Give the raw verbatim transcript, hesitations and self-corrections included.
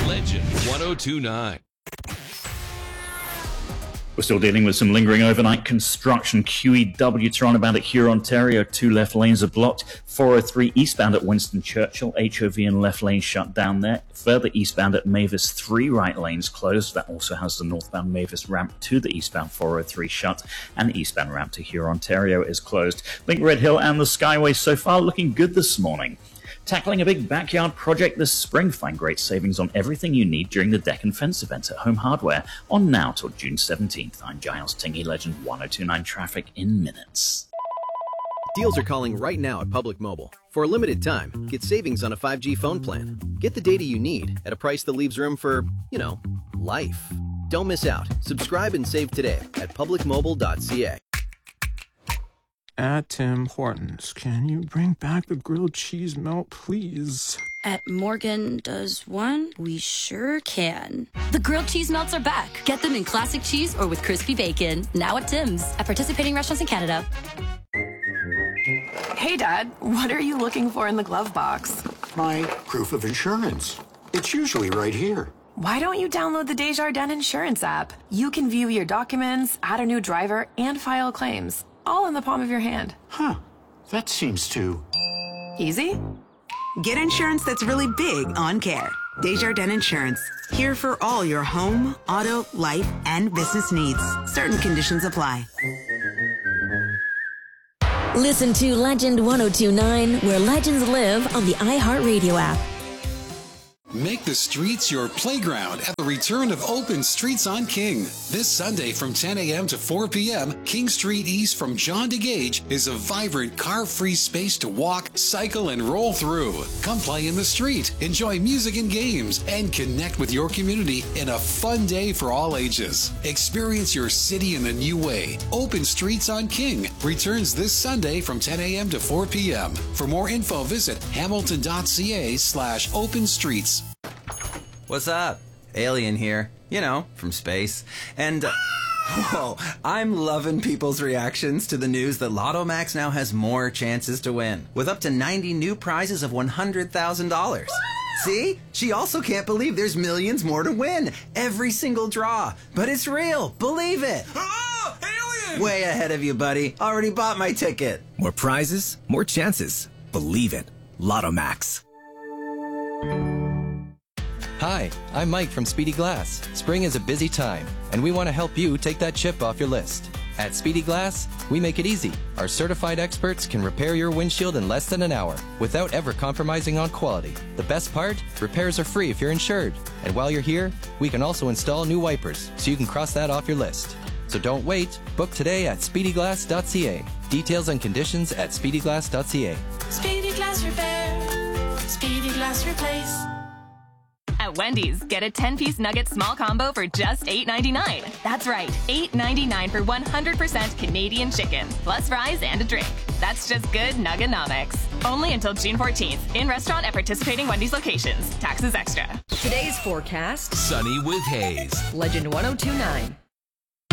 Legend one oh two point nine. We're still dealing with some lingering overnight construction. Q E W to roundabout at Huron, Ontario. Two left lanes are blocked. four oh three eastbound at Winston Churchill. H O V and left lane shut down there. Further eastbound at Mavis, three right lanes closed. That also has the northbound Mavis ramp to the eastbound four oh three shut. And the eastbound ramp to Huron, Ontario is closed. Link Red Hill and the Skyway so far looking good this morning. Tackling a big backyard project this spring, find great savings on everything you need during the Deck and Fence event at Home Hardware on now till June seventeenth. I'm Giles Tingy, Legend one oh two point nine traffic in minutes. Deals are calling right now at Public Mobile. For a limited time, get savings on a five G phone plan. Get the data you need at a price that leaves room for, you know, life. Don't miss out. Subscribe and save today at public mobile dot c a. At Tim Hortons, can you bring back the grilled cheese melt, please? At Morgan Does One, we sure can. The grilled cheese melts are back. Get them in classic cheese or with crispy bacon. Now at Tim's. At participating restaurants in Canada. Hey, Dad, what are you looking for in the glove box? My proof of insurance. It's usually right here. Why don't you download the Desjardins Insurance app? You can view your documents, add a new driver, and file claims. All in the palm of your hand. Huh. That seems too... easy? Get insurance that's really big on Care. Desjardins Insurance. Here for all your home, auto, life, and business needs. Certain conditions apply. Listen to Legend one oh two point nine, where legends live, on the iHeartRadio app. Make the streets your playground at the return of Open Streets on King. This Sunday from ten a m to four p m, King Street East from John DeGage is a vibrant car-free space to walk, cycle, and roll through. Come play in the street, enjoy music and games, and connect with your community in a fun day for all ages. Experience your city in a new way. Open Streets on King returns this Sunday from ten a m to four p m. For more info, visit hamilton dot c a slash open streets. What's up? Alien here. You know, from space. And, uh, whoa, I'm loving people's reactions to the news that Lotto Max now has more chances to win, with up to ninety new prizes of one hundred thousand dollars. See? She also can't believe there's millions more to win. Every single draw. But it's real. Believe it. Oh, alien! Way ahead of you, buddy. Already bought my ticket. More prizes, more chances. Believe it. Lotto Max. Hi, I'm Mike from Speedy Glass. Spring is a busy time, and we want to help you take that chip off your list. At Speedy Glass, we make it easy. Our certified experts can repair your windshield in less than an hour without ever compromising on quality. The best part? Repairs are free if you're insured. And while you're here, we can also install new wipers, so you can cross that off your list. So don't wait. Book today at speedy glass dot c a. Details and conditions at speedy glass dot c a. Speedy Glass Repair. Speedy Glass Replace. At Wendy's, get a ten-piece nugget small combo for just eight ninety-nine. That's right, eight ninety-nine for one hundred percent Canadian chicken, plus fries and a drink. That's just good nuggenomics. Only until June fourteenth. In restaurant at participating Wendy's locations. Taxes extra. Today's forecast. Sunny with haze. Legend one oh two point nine.